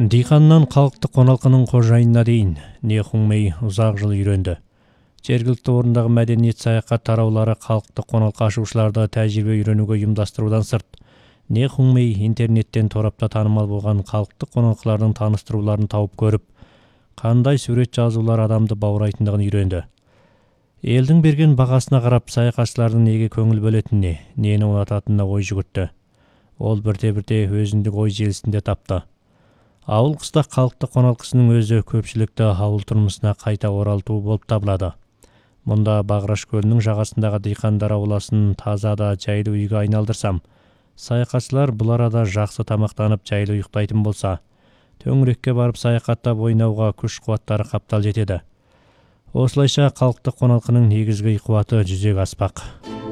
Дыйканнан калктык коналкынын кожайынына дейин Не Хуңмэй узак жыл үйрөндү. Жергиликтүү орындагы мәдениет саякат тараулары калктык коналка ашуучуларды тажрыйбе үйрөнүүгө уюмдастыруудан сырт, Не Хуңмэй интернеттен торопто таанымал болгон калктык коналкалардын тааныштырууларын тауып көрүп, кандай сүрөт жазуулар адамды баурайтындыгын үйрөндү. Элдин берген багасына карап саякатчылардын неге көңүл бөлөтүнүнө, нени унататынына ой жүгүрттү. Ол бірте-бірте өзүндүк ой желисинде тапты. Ауыл кыстак калктык коналкысынын өзү көпчүлүктү ауыл турмусуна кайта оралтуу болуп табылады. Мында Баграш көлүнүн жагасындагы дыйкандар абуласын таза да жайлуу үйгө айналдырсам, саякатчылар бул арада жакшы тамактанып жайлуу уктайтын болса, төңүрөккө барып саякаттап ойноого күч-кубаттары каптал жетеди. Осулайча калктык коналкынын негизги кубаты жүзөгө аспак.